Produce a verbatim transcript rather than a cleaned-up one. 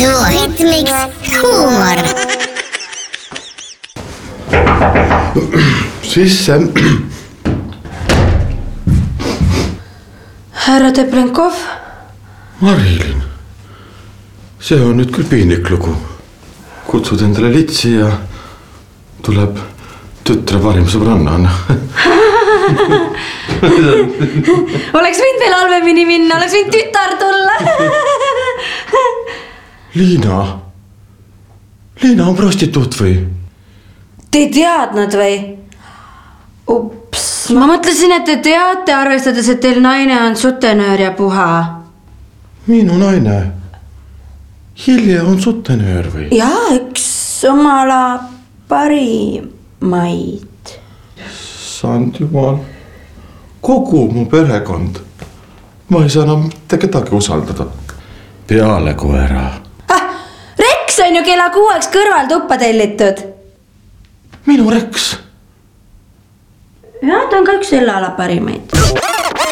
duoritmiks huumor. Sisse. Härra Teplenkov? Marilyn. See on nüüd küll piinlik lugu. Kutsud endale litsi ja tuleb tütre parim sõbranna. Oleks võinud veel halvemini minna, oleks võinud tütar tulla. Liina. Liina on prostituut või? Te ei teadnud või? Ups, ma mõtlesin, et te teate, arvestades, et teil naine on sutenöör ja puha. Minu naine. Hilje on sutenöör või? Jaa, üks omala parimaid. Sant jumal. Kogu mu perekond. Ma ei saa enam mitte kedagi usaldada. Peale koera. Ah, Reks on ju kella kuueks kõrval tuppa tellitud. Minu Reks. Jaa, ta on ka üks selle ala parimaid.